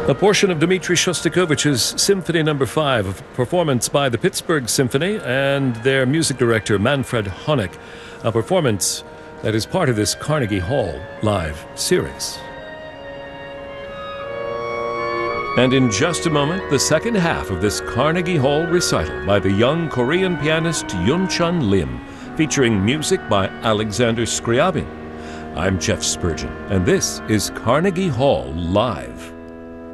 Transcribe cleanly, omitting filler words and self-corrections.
A portion of Dmitri Shostakovich's Symphony No. 5, a performance by the Pittsburgh Symphony and their music director Manfred Honeck, a performance that is part of this Carnegie Hall Live series. And in just a moment, the second half of this Carnegie Hall recital by the young Korean pianist Yoon-chun Lim, featuring music by Alexander Scriabin. I'm Jeff Spurgeon, and this is Carnegie Hall Live.